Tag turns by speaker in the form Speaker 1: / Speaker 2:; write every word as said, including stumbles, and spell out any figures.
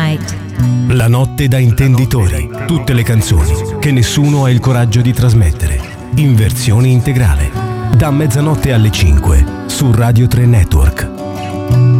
Speaker 1: Night.
Speaker 2: La notte da intenditori. Tutte le canzoni che nessuno ha il coraggio di trasmettere. In versione integrale. Da mezzanotte alle cinque su Radio tre Network.